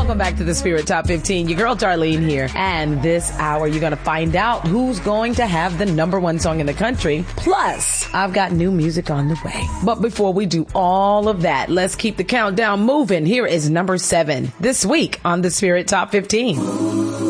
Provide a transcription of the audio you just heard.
Welcome back to the Spirit Top 15. Your girl Darlene here. And this hour, you're going to find out who's going to have the #1 song in the country. Plus, I've got new music on the way. But before we do all of that, let's keep the countdown moving. Here is number 7 this week on the Spirit Top 15.